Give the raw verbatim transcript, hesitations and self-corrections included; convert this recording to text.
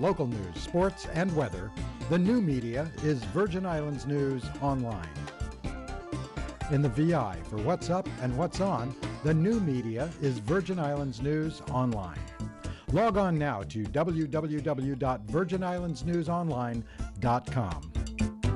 local news, sports, and weather, the new media is Virgin Islands News Online. In the V I for what's up and what's on, the new media is Virgin Islands News Online. Log on now to w w w dot virgin islands news online dot com.